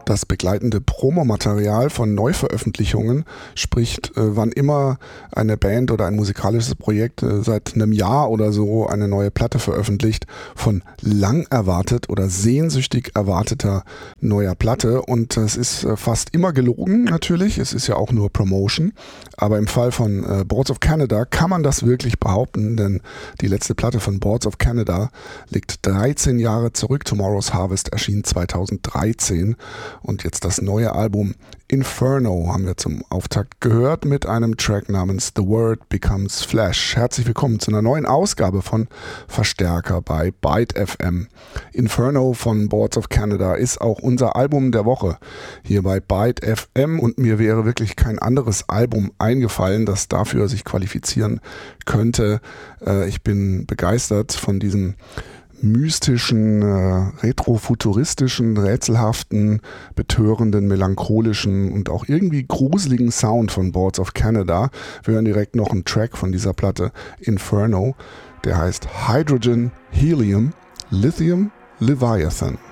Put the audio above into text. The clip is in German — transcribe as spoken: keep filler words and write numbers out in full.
Das begleitende Promomaterial von Neuveröffentlichungen spricht, äh, wann immer eine Band oder ein musikalisches Projekt äh, seit einem Jahr oder so eine neue Platte veröffentlicht, von lang erwartet oder sehnsüchtig erwarteter neuer Platte. Und das ist äh, fast immer gelogen natürlich, es ist ja auch nur Promotion. Aber im Fall von äh, Boards of Canada kann man das wirklich behaupten, denn die letzte Platte von Boards of Canada liegt dreizehn Jahre zurück. Tomorrow's Harvest erschien zweitausenddreizehn. Und jetzt das neue Album Inferno haben wir zum Auftakt gehört mit einem Track namens The Word Becomes Flesh. Herzlich willkommen zu einer neuen Ausgabe von Verstärker bei Byte F M. Inferno von Boards of Canada ist auch unser Album der Woche hier bei Byte F M und mir wäre wirklich kein anderes Album eingefallen, das dafür sich qualifizieren könnte. Äh, ich bin begeistert von diesem mystischen, äh, retrofuturistischen, rätselhaften, betörenden, melancholischen und auch irgendwie gruseligen Sound von Boards of Canada. Wir hören direkt noch einen Track von dieser Platte, Inferno, der heißt Hydrogen, Helium, Lithium, Leviathan.